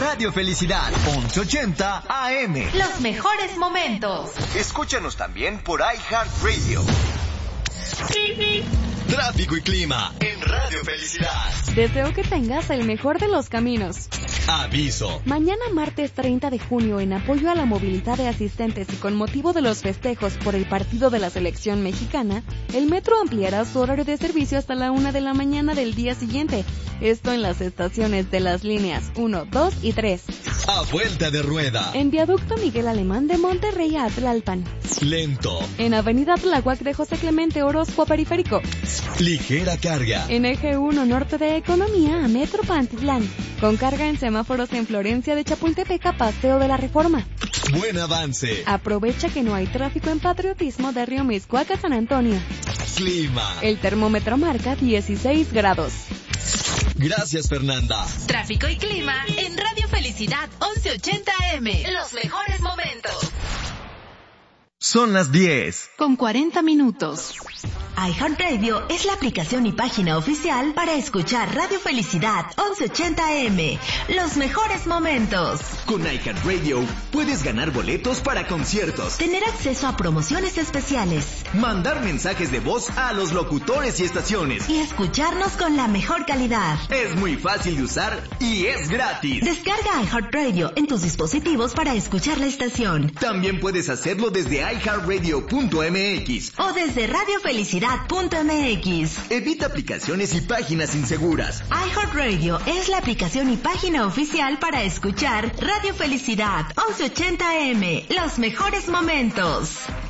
Radio Felicidad, 1180 AM. Los mejores momentos. Escúchanos también por iHeartRadio. Tráfico y clima en Radio Felicidad. Deseo que tengas el mejor de los caminos. Aviso. Mañana martes 30 de junio, en apoyo a la movilidad de asistentes y con motivo de los festejos por el partido de la selección mexicana, el metro ampliará su horario de servicio hasta la 1 de la mañana del día siguiente. Esto en las estaciones de las líneas 1, 2 y 3. A vuelta de rueda. En viaducto Miguel Alemán de Monterrey a Tlalpan. Lento. En avenida Tláhuac de José Clemente Orozco a Periférico. Ligera carga. En eje 1 norte de Economía a Metro Pantitlán. Con carga en semáforos en Florencia de Chapultepec a Paseo de la Reforma. Buen avance. Aprovecha que no hay tráfico en Patriotismo de Río Miscuac a San Antonio. Clima. El termómetro marca 16 grados. Gracias, Fernanda. Tráfico y clima en Radio Felicidad 1180 AM. Los mejores momentos. Son las 10. Con 40 minutos. iHeartRadio es la aplicación y página oficial para escuchar Radio Felicidad 1180 AM. Los mejores momentos. Con iHeartRadio puedes ganar boletos para conciertos, Tener acceso a promociones especiales mandar mensajes de voz a los locutores y estaciones. y escucharnos con la mejor calidad. Es muy fácil de usar y es gratis. Descarga iHeartRadio en tus dispositivos para escuchar la estación. También puedes hacerlo desde iHeartRadio.mx. O desde radiofelicidad.mx. Evita aplicaciones y páginas inseguras. iHeartRadio es la aplicación y página oficial para escuchar Radio Felicidad 1180 AM. Los mejores momentos.